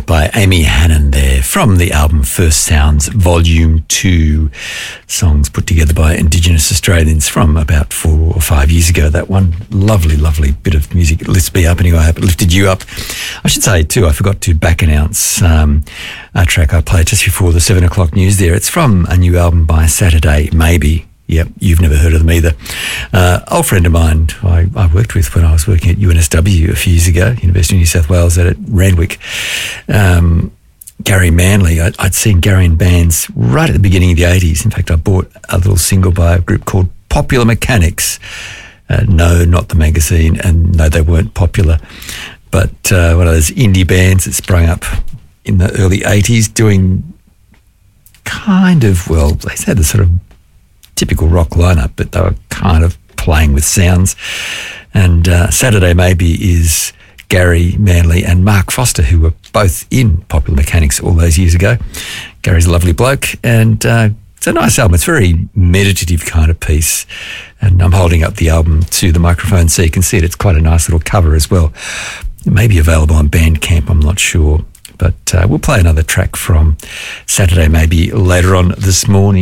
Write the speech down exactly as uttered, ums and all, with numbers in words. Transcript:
by Amy Hannon there from the album First Sounds Volume two, songs put together by Indigenous Australians from about four or five years ago. That one lovely, lovely bit of music. It lifts me up anyway. I hope it lifted you up. I should say too, I forgot to back announce um, a track I played just before the seven o'clock news there. It's from a new album by Saturday Maybe. Yep, you've never heard of them either. Uh, old friend of mine I, I worked with when I was working at U N S W a few years ago, University of New South Wales, out at Randwick. Um, Gary Manley, I, I'd seen Gary in bands right at the beginning of the eighties. In fact, I bought a little single by a group called Popular Mechanics. Uh, no, not the magazine, and no, they weren't popular. But uh, one of those indie bands that sprang up in the early eighties doing kind of, well, they had the sort of typical rock lineup, but they were kind of playing with sounds. And uh, Saturday Maybe is Gary Manley and Mark Foster, who were both in Popular Mechanics all those years ago. Gary's a lovely bloke, and uh, it's a nice album. It's a very meditative kind of piece. And I'm holding up the album to the microphone so you can see it. It's quite a nice little cover as well. It may be available on Bandcamp, I'm not sure. But uh, we'll play another track from Saturday Maybe later on this morning.